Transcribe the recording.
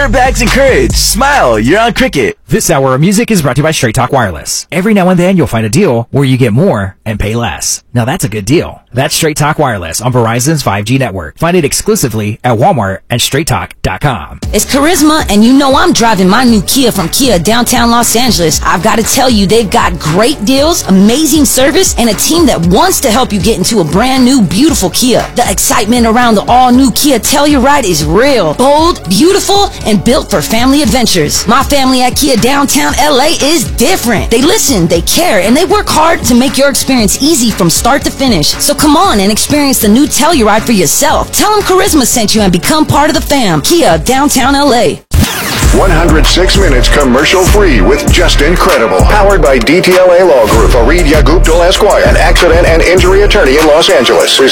Bags and courage. Smile, you're on Cricket. This hour of music is brought to you by Straight Talk Wireless. Every now and then you'll find a deal where you get more and pay less. Now that's a good deal. That's Straight Talk Wireless on Verizon's 5G network. Find it exclusively at Walmart and StraightTalk.com. It's Charisma, and you know I'm driving my new Kia from Kia downtown Los Angeles. I've got to tell you, they've got great deals, amazing service, and a team that wants to help you get into a brand new, beautiful Kia. The excitement around the all-new Kia Telluride is real. Bold, beautiful, and built for family adventures. My family at Kia downtown LA is different. They listen, they care, and they work hard to make your experience easy from start to finish. So come on and experience the new Telluride for yourself. Tell them Charisma sent you and become part of the fam. Kia downtown LA. 106 minutes commercial-free with Just Incredible. Powered by DTLA Law Group, Fareed Yaguptal Esquire, an accident and injury attorney in Los Angeles.